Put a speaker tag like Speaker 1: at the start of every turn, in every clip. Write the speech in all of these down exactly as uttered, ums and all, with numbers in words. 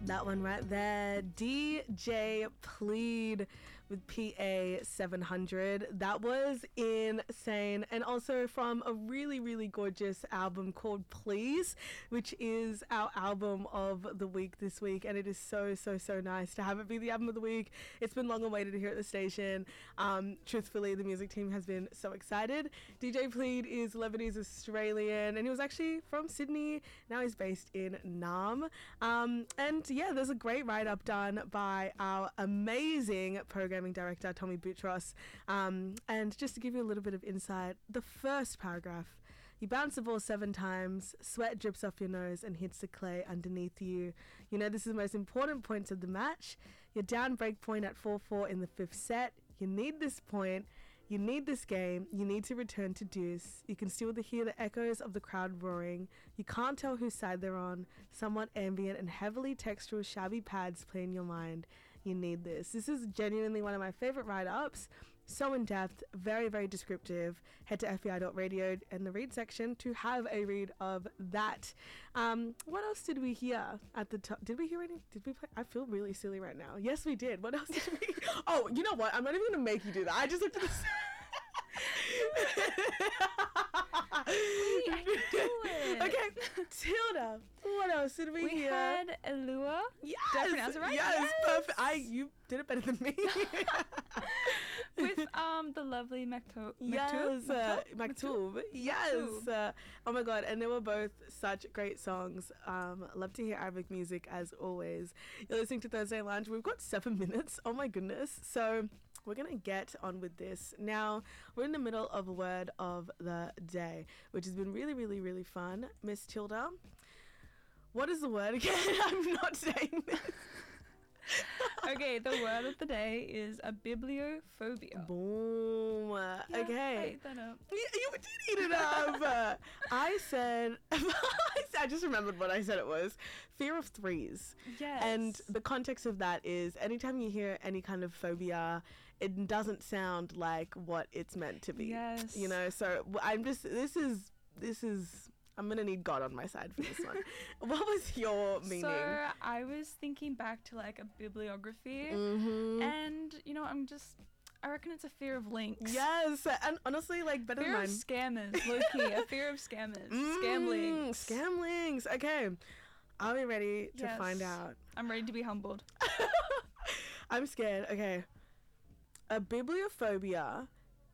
Speaker 1: That one right there, D J Plead with P A seven hundred. That was insane. And also from a really, really gorgeous album called Please, which is our album of the week this week. And it is so, so, so nice to have it be the album of the week. It's been long awaited here at the station. Um, truthfully, the music team has been so excited. D J Plead is Lebanese Australian, and he was actually from Sydney. Now he's based in Nam. Um, and yeah, there's a great write-up done by our amazing programming director, Tommy Boutros. Um, and just to give you a little bit of insight, the first paragraph, you bounce the ball seven times, sweat drips off your nose and hits the clay underneath you. You know, this is the most important points of the match. You're down break point at four four in the fifth set. You need this point. You need this game. You need to return to deuce. You can still hear the echoes of the crowd roaring. You can't tell whose side they're on. Somewhat ambient and heavily textural shabby pads play in your mind. You need this. This is genuinely one of my favorite write-ups. So in-depth, very, very descriptive. Head to F B I dot radio in the read section to have a read of that. Um, what else did we hear at the top? Did we hear any? Did we play? I feel really silly right now. Yes, we did. What else did we? Oh, you know what? I'm not even going to make you do that. I just looked at this.
Speaker 2: Wait, I can do it.
Speaker 1: Okay, Tilda. What else did we,
Speaker 2: we
Speaker 1: hear?
Speaker 2: We had Elua.
Speaker 1: Yes.
Speaker 2: Did I pronounce it right?
Speaker 1: Yes,
Speaker 2: yes.
Speaker 1: perfect. I you did it better than me.
Speaker 2: With um the lovely Maktub.
Speaker 1: Yes, uh,
Speaker 2: Maktub.
Speaker 1: Maktub. Yes. Uh, oh my god, and they were both such great songs. Um, love to hear Arabic music as always. You're listening to Thursday Lounge. We've got seven minutes. Oh my goodness. So we're going to get on with this. Now, we're in the middle of a word of the day, which has been really, really, really fun. Miss Tilda, what is the word again? I'm not saying this.
Speaker 2: Okay, the word of the day is a bibliophobia.
Speaker 1: Boom.
Speaker 2: Yeah,
Speaker 1: Okay.
Speaker 2: I ate that up.
Speaker 1: You, you did eat it up. I said, I just remembered what I said it was. Fear of threes.
Speaker 2: Yes.
Speaker 1: And the context of that is anytime you hear any kind of phobia, it doesn't sound like what it's meant to be.
Speaker 2: Yes.
Speaker 1: You know, so I'm just, this is, this is, I'm going to need God on my side for this one. What was your meaning?
Speaker 2: So I was thinking back to like a bibliography
Speaker 1: Mm-hmm.
Speaker 2: and, you know, I'm just, I reckon it's a fear of links.
Speaker 1: Yes. And honestly, like better
Speaker 2: fear
Speaker 1: than
Speaker 2: of
Speaker 1: mine.
Speaker 2: scammers, low-key. A fear of scammers.
Speaker 1: Mm,
Speaker 2: Scam links.
Speaker 1: Scam links. Okay. Are we ready to
Speaker 2: Yes.
Speaker 1: find out?
Speaker 2: I'm ready to be humbled.
Speaker 1: I'm scared. Okay. A bibliophobia.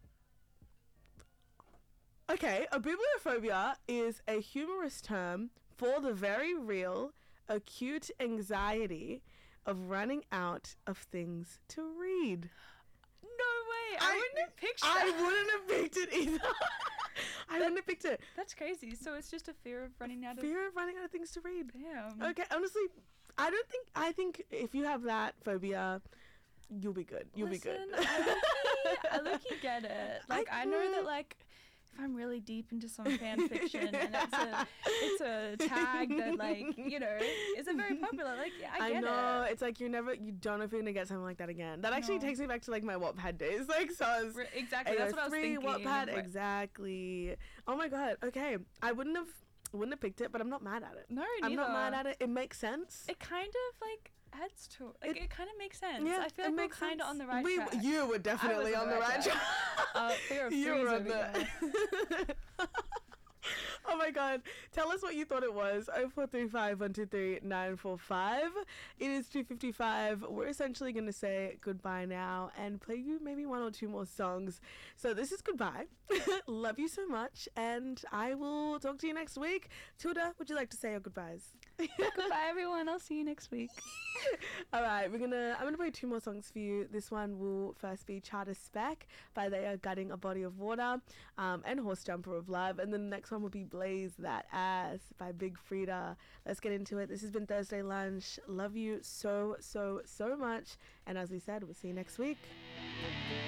Speaker 1: Okay, a bibliophobia is a humorous term for the very real, acute anxiety of running out of things to read.
Speaker 2: No way. I,
Speaker 1: I-
Speaker 2: wouldn't have pictured
Speaker 1: I
Speaker 2: that.
Speaker 1: wouldn't have picked it either. I wouldn't have picked it.
Speaker 2: That's crazy. So it's just a fear of running out of...
Speaker 1: Fear of running out of things to read.
Speaker 2: Damn.
Speaker 1: Okay, honestly, I don't think, I think if you have that phobia, you'll be good. You'll
Speaker 2: Listen,
Speaker 1: be good.
Speaker 2: I low-key get it. Like, I,
Speaker 1: I
Speaker 2: know
Speaker 1: could-
Speaker 2: that, like, if I'm really deep into some fan fiction and it's a it's a tag that, like, you know, isn't very popular, like, yeah, I
Speaker 1: I
Speaker 2: get
Speaker 1: know,
Speaker 2: it.
Speaker 1: it's like you're never, you don't know if you're gonna get something like that again. That actually
Speaker 2: No.
Speaker 1: takes me back to like my Wattpad days. Like, so I was
Speaker 2: Re- exactly, that's what I was
Speaker 1: A O three,
Speaker 2: thinking.
Speaker 1: Wattpad,
Speaker 2: Right.
Speaker 1: exactly. Oh my god. Okay, I wouldn't have, wouldn't have picked it, but I'm not mad at it.
Speaker 2: No,
Speaker 1: I'm not
Speaker 2: neither.
Speaker 1: mad at it. It makes sense.
Speaker 2: It kind of, like, adds to like, it,
Speaker 1: It-
Speaker 2: kind of makes sense.
Speaker 1: Yeah,
Speaker 2: I feel
Speaker 1: it
Speaker 2: like we're
Speaker 1: makes
Speaker 2: kind of
Speaker 1: sense.
Speaker 2: on the right
Speaker 1: we,
Speaker 2: track.
Speaker 1: You were definitely
Speaker 2: I was
Speaker 1: on the right track.
Speaker 2: uh, fear of
Speaker 1: You
Speaker 2: threes
Speaker 1: were on
Speaker 2: over
Speaker 1: the.
Speaker 2: here.
Speaker 1: Oh my god. Tell us what you thought it was. oh four three five, one two three, nine four five. It is two fifty-five. We're essentially going to say goodbye now and play you maybe one or two more songs. So this is goodbye. Love you so much. And I will talk to you next week. Tilda, would you like to say your goodbyes?
Speaker 2: Goodbye, everyone. I'll see you next week.
Speaker 1: All right, we're gonna. I'm gonna play two more songs for you. This one will first be "Charter Spec" by They Are Gutting a Body of Water, um, and "Horse Jumper of Love," and then the next one will be "Blaze That Ass" by Big Frida. Let's get into it. This has been Thursday Lunch. Love you so so so much, and as we said, we'll see you next week.